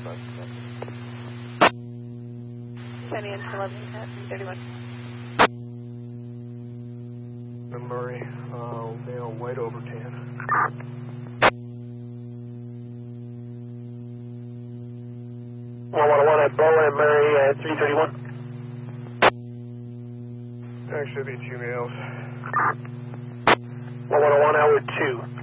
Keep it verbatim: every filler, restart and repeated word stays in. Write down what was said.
Sunny and eleven at three thirty-one. Murray, uh, male, white over tan. one one one at Bowen and Murray at three thirty-one. Actually, be two males. one one one out with two.